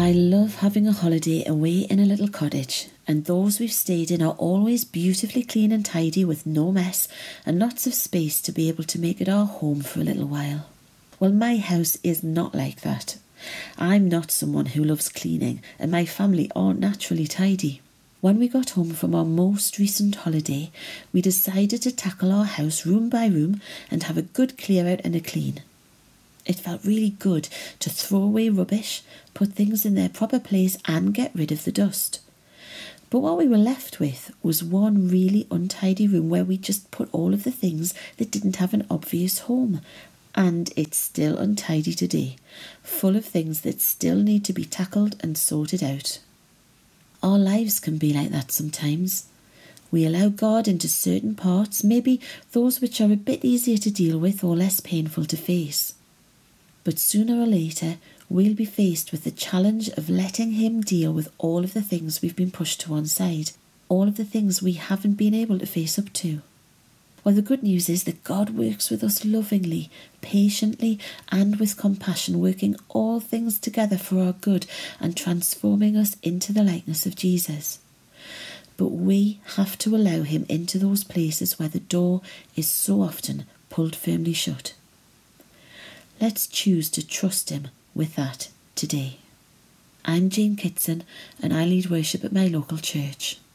I love having a holiday away in a little cottage, and those we've stayed in are always beautifully clean and tidy with no mess and lots of space to be able to make it our home for a little while. Well, my house is not like that. I'm not someone who loves cleaning, and my family aren't naturally tidy. When we got home from our most recent holiday, we decided to tackle our house room by room and have a good clear out and a clean. It felt really good to throw away rubbish, put things in their proper place and get rid of the dust. But what we were left with was one really untidy room where we just put all of the things that didn't have an obvious home. And it's still untidy today, full of things that still need to be tackled and sorted out. Our lives can be like that sometimes. We allow God into certain parts, maybe those which are a bit easier to deal with or less painful to face. But sooner or later, we'll be faced with the challenge of letting Him deal with all of the things we've been pushed to one side, all of the things we haven't been able to face up to. Well, the good news is that God works with us lovingly, patiently, and with compassion, working all things together for our good and transforming us into the likeness of Jesus. But we have to allow Him into those places where the door is so often pulled firmly shut. Let's choose to trust Him with that today. I'm Jane Kitson, and I lead worship at my local church.